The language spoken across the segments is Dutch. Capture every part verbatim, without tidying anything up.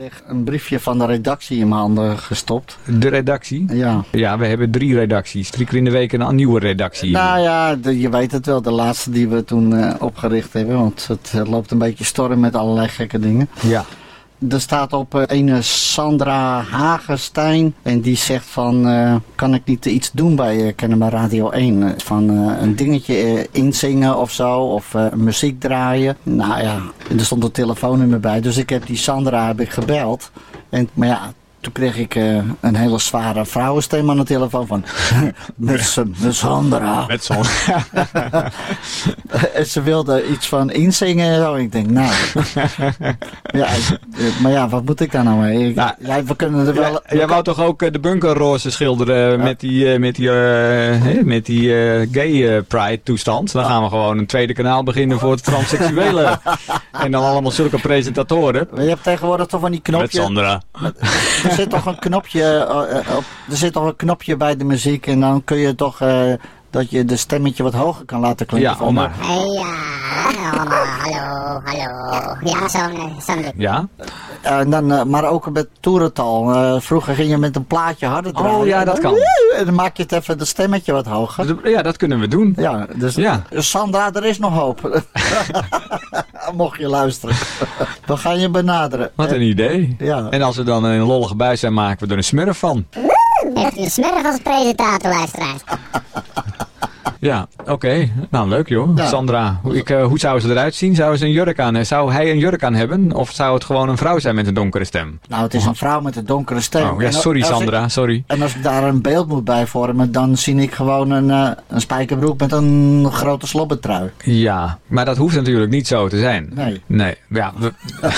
kreeg een briefje van de redactie in mijn handen gestopt. De redactie? Ja. Ja, we hebben drie redacties. Drie keer in de week een nieuwe redactie. Nou ja, de, je weet het wel. De laatste die we toen uh, opgericht hebben. Want het, het loopt een beetje storm met allerlei gekke dingen. Ja. Er staat op uh, een Sandra Hagenstein. En die zegt van, uh, kan ik niet iets doen bij uh, Kennemer Radio één? Uh, van uh, een dingetje uh, inzingen of zo. Of uh, muziek draaien. Nou ja, er stond een telefoonnummer bij. Dus ik heb die Sandra heb ik gebeld. En, maar ja, toen kreeg ik uh, een hele zware vrouwenstem aan de telefoon van... met, met Sandra. Met Sandra. En ze wilde iets van inzingen en zo. En ik denk, nou... ja, maar ja, wat moet ik daar nou mee? Ik, nou, ja, we kunnen er wel... Jij, jij wou toch ook uh, de bunkerroze schilderen ja. met die, uh, met die, uh, met die uh, gay uh, pride toestand? Dan gaan we gewoon een tweede kanaal beginnen voor het transseksuele. En dan allemaal zulke presentatoren. Je hebt tegenwoordig toch van die knopjes... Met Sandra. Met, er zit toch een knopje uh, op, er zit toch een knopje bij de muziek en dan kun je toch uh, dat je de stemmetje wat hoger kan laten klinken. Ja, Omar. Hey, ja, Omar, hallo, hallo. Ja, zo'n zo'n ding. Ja? Uh, en dan, uh, maar ook met toerental. Uh, vroeger ging je met een plaatje harder draaien. Oh ja, dat kan. En dan maak je het even de stemmetje wat hoger. Ja, dat kunnen we doen. Ja, dus ja. Sandra, er is nog hoop. Mocht je luisteren. We gaan je benaderen. Wat een idee. Ja. En als we dan een lollige buis zijn, maken we er een smurf van. Heeft u een smurf als presentator, luisteraars? Ja, oké. Okay. Nou, leuk joh. Ja. Sandra, hoe, ik, uh, hoe zou ze eruit zien? Zou ze een jurk aan? Zou hij een jurk aan hebben? Of zou het gewoon een vrouw zijn met een donkere stem? Nou, het is een vrouw met een donkere stem. Oh, ja, sorry Sandra, ik, sorry. En als ik daar een beeld moet bij vormen, dan zie ik gewoon een, uh, een spijkerbroek met een grote slobbertrui. Ja, maar dat hoeft natuurlijk niet zo te zijn. Nee. Nee, ja. We...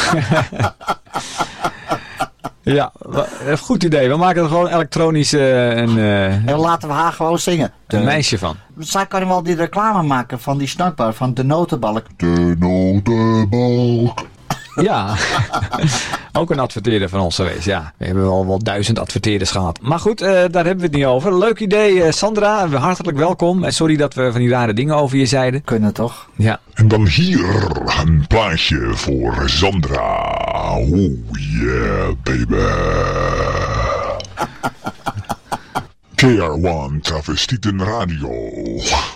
Ja, goed idee. We maken er gewoon elektronisch uh, een... Uh, en laten we haar gewoon zingen. Een meisje van. Zij kan wel die reclame maken van die snackbar, van de notenbalk. De notenbalk. Ja, ook een adverteerder van ons geweest. Ja, we hebben wel wel duizend adverteerders gehad. Maar goed, uh, daar hebben we het niet over. Leuk idee, uh, Sandra. Hartelijk welkom. En sorry dat we van die rare dingen over je zeiden. Kunnen toch? Ja. En dan hier een plaatje voor Sandra. Oh yeah, baby. K R one Travestieten Radio.